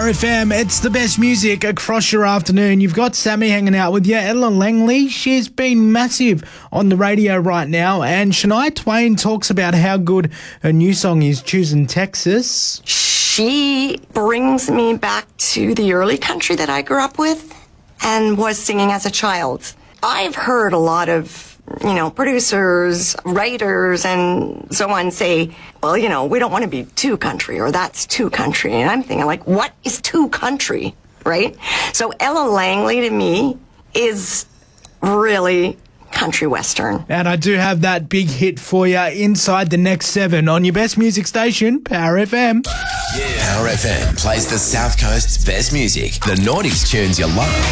Power FM, it's the best music across your afternoon. You've got Sammy hanging out with you. Ella Langley, she's been massive on the radio right now. And Shania Twain talks about how good her new song is, Choosing Texas. She brings me back to the early country that I grew up with and was singing as a child. I've heard a lot of producers, writers, and so on say, well, we don't want to be too country, or that's too country. And I'm thinking, like, what is too country, right? So Ella Langley, to me, is really country western. And I do have that big hit for you inside the next 7 on your best music station, Power FM. Yeah. Power FM plays the South Coast's best music, the noughties tunes you love.